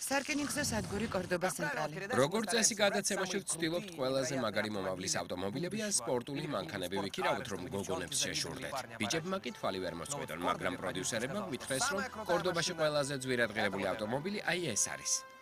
სარკინიგზო სადგური კორდობა ცენტრალი. როგორც წესი გადაცემაში ვცდილობთ ყველაზე მაგარი მომავლის ავტომობილები ან სპორტული მანქანები ვიქირავთ, რომ გოგონებს შეშურდეთ. ბიჭებმა კი თვალი ვერ მოსწყვიტონ, მაგრამ პროდიუსერებმა გვითხრეს, რომ კორდობაში ყველაზე ძვირადღირებული ავტომობილი აი ეს არის.